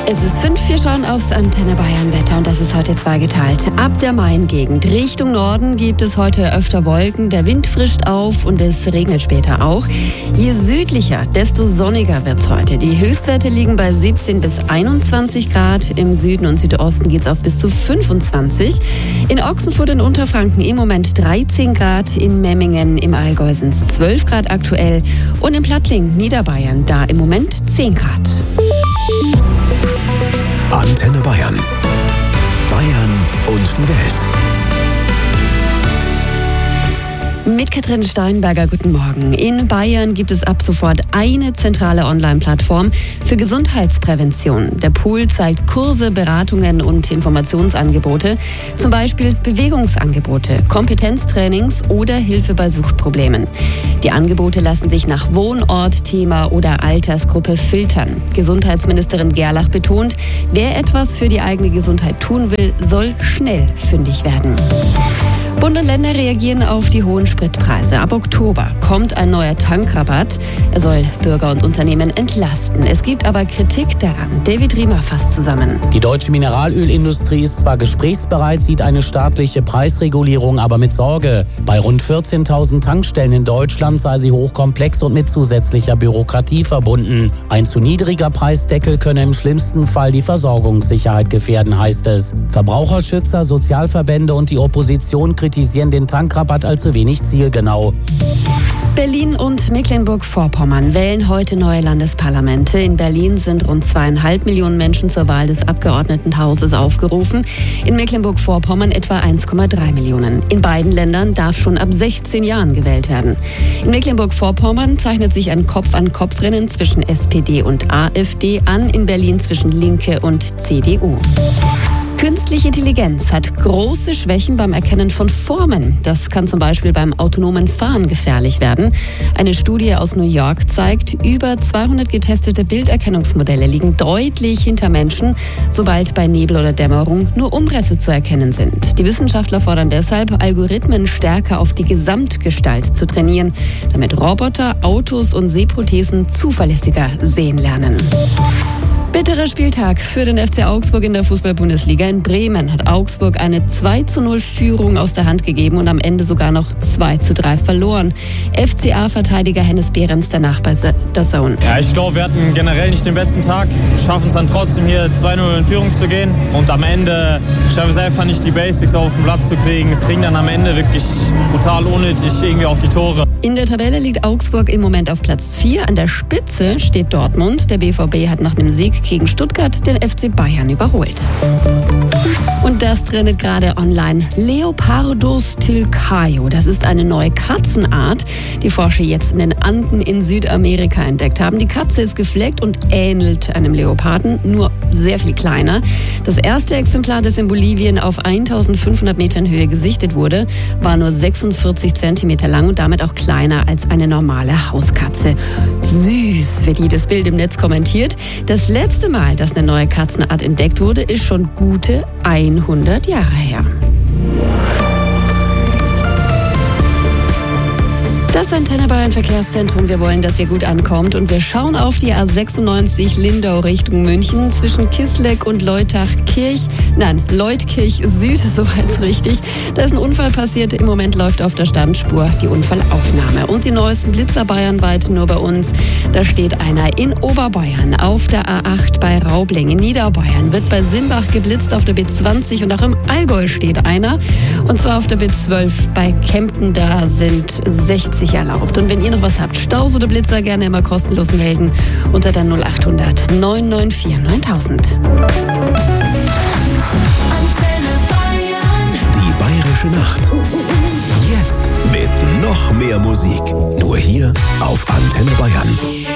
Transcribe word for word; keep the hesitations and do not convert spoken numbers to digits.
Es ist fünf, wir schauen aufs Antenne Bayern Wetter und das ist heute zweigeteilt. Ab der Main-Gegend Richtung Norden gibt es heute öfter Wolken, der Wind frischt auf und es regnet später auch. Je südlicher, desto sonniger wird's heute. Die Höchstwerte liegen bei siebzehn bis einundzwanzig Grad. Im Süden und Südosten geht's auf bis zu fünfundzwanzig. In Ochsenfurt in Unterfranken im Moment dreizehn Grad, in Memmingen im Allgäu sind es zwölf Grad aktuell und in Plattling, Niederbayern, da im Moment zehn Grad. Antenne Bayern. Bayern und die Welt. Mit Katrin Steinberger, guten Morgen. In Bayern gibt es ab sofort eine zentrale Online-Plattform für Gesundheitsprävention. Der Pool zeigt Kurse, Beratungen und Informationsangebote, zum Beispiel Bewegungsangebote, Kompetenztrainings oder Hilfe bei Suchtproblemen. Die Angebote lassen sich nach Wohnort, Thema oder Altersgruppe filtern. Gesundheitsministerin Gerlach betont, wer etwas für die eigene Gesundheit tun will, soll schnell fündig werden. Bund und Länder reagieren auf die hohen Spritpreise. Ab Oktober kommt ein neuer Tankrabatt. Er soll Bürger und Unternehmen entlasten. Es gibt aber Kritik daran. David Riemer fasst zusammen. Die deutsche Mineralölindustrie ist zwar gesprächsbereit, sieht eine staatliche Preisregulierung aber mit Sorge. Bei rund vierzehntausend Tankstellen in Deutschland sei sie hochkomplex und mit zusätzlicher Bürokratie verbunden. Ein zu niedriger Preisdeckel könne im schlimmsten Fall die Versorgungssicherheit gefährden, heißt es. Verbraucherschützer, Sozialverbände und die Opposition kritisieren den Tankrabatt als zu wenig zielgenau. Berlin und Mecklenburg-Vorpommern wählen heute neue Landesparlamente. In Berlin sind rund zweieinhalb Millionen Menschen zur Wahl des Abgeordnetenhauses aufgerufen. In Mecklenburg-Vorpommern etwa eins Komma drei Millionen. In beiden Ländern darf schon ab sechzehn Jahren gewählt werden. In Mecklenburg-Vorpommern zeichnet sich ein Kopf-an-Kopf-Rennen zwischen S P D und AfD an. In Berlin zwischen Linke und C D U. Künstliche Intelligenz hat große Schwächen beim Erkennen von Formen. Das kann zum Beispiel beim autonomen Fahren gefährlich werden. Eine Studie aus New York zeigt, über zweihundert getestete Bilderkennungsmodelle liegen deutlich hinter Menschen, sobald bei Nebel oder Dämmerung nur Umrisse zu erkennen sind. Die Wissenschaftler fordern deshalb, Algorithmen stärker auf die Gesamtgestalt zu trainieren, damit Roboter, Autos und Sehprothesen zuverlässiger sehen lernen. Bitterer Spieltag für den F C Augsburg in der Fußball-Bundesliga. In Bremen hat Augsburg eine zwei zu null Führung aus der Hand gegeben und am Ende sogar noch zwei zu drei verloren. F C A-Verteidiger Hennes Behrens danach bei der Zone. Ja, ich glaube, wir hatten generell nicht den besten Tag. Schaffen es dann trotzdem hier zwei null in Führung zu gehen. Und am Ende schaffen es einfach nicht, die Basics auf den Platz zu kriegen. Es kriegen dann am Ende wirklich brutal unnötig irgendwie auch die Tore. In der Tabelle liegt Augsburg im Moment auf Platz vier. An der Spitze steht Dortmund. Der B V B hat nach einem Sieg gegen Stuttgart den F C Bayern überholt. Und das trendet gerade online. Leopardus tilcaio, das ist eine neue Katzenart, die Forscher jetzt in den Anden in Südamerika entdeckt haben. Die Katze ist gefleckt und ähnelt einem Leoparden, nur sehr viel kleiner. Das erste Exemplar, das in Bolivien auf eintausendfünfhundert Metern Höhe gesichtet wurde, war nur sechsundvierzig Zentimeter lang und damit auch kleiner als eine normale Hauskatze. Süß, wird jedes Bild im Netz kommentiert. Das letzte Mal, dass eine neue Katzenart entdeckt wurde, ist schon gute hundert Jahre her. Das Antenne Bayern Verkehrszentrum. Wir wollen, dass ihr gut ankommt und wir schauen auf die A sechsundneunzig Lindau Richtung München zwischen Kisleck und Leutachkirch. Nein, Leutkirch Süd, so heißt es richtig. Da ist ein Unfall passiert. Im Moment läuft auf der Standspur die Unfallaufnahme. Und die neuesten Blitzer bayernweit nur bei uns. Da steht einer in Oberbayern auf der A acht bei Raubling. In Niederbayern wird bei Simbach geblitzt auf der B zwanzig und auch im Allgäu steht einer. Und zwar auf der B zwölf bei Kempten. Da sind sechzig erlaubt. Und wenn ihr noch was habt, Staus oder Blitzer, gerne immer kostenlos melden unter der null acht hundert neun neun vier neuntausend. Die Bayerische Nacht. Jetzt mit noch mehr Musik. Nur hier auf Antenne Bayern.